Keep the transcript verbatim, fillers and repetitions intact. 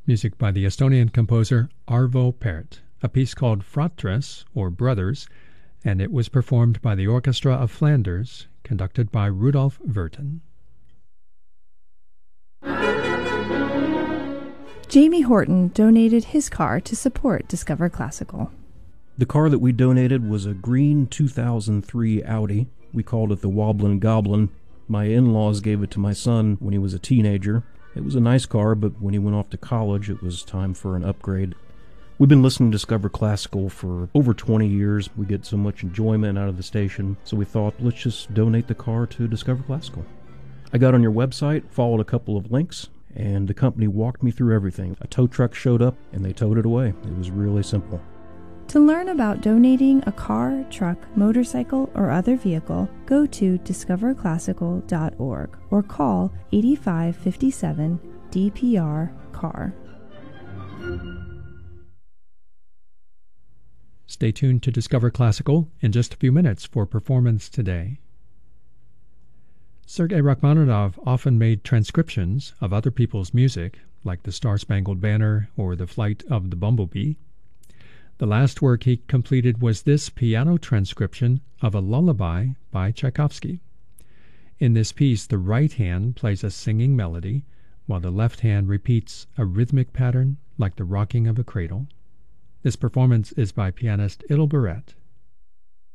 Music by the Estonian composer Arvo Pärt, a piece called Fratres, or Brothers, and it was performed by the Orchestra of Flanders, conducted by Rudolf Verton. Jamie Horton donated his car to support Discover Classical. The car that we donated was a green two thousand three Audi. We called it the Wobblin' Goblin. My in-laws gave it to my son when he was a teenager. It was a nice car, but when he went off to college, it was time for an upgrade. We've been listening to Discover Classical for over twenty years. We get so much enjoyment out of the station, so we thought, let's just donate the car to Discover Classical. I got on your website, followed a couple of links, and the company walked me through everything. A tow truck showed up, and they towed it away. It was really simple. To learn about donating a car, truck, motorcycle, or other vehicle, go to discover classical dot org or call eight five five seven D P R C A R. Stay tuned to Discover Classical in just a few minutes for Performance Today. Sergei Rachmaninoff often made transcriptions of other people's music, like the Star-Spangled Banner or the Flight of the Bumblebee. The last work he completed was this piano transcription of a lullaby by Tchaikovsky. In this piece, the right hand plays a singing melody, while the left hand repeats a rhythmic pattern like the rocking of a cradle. This performance is by pianist Idel Barrett.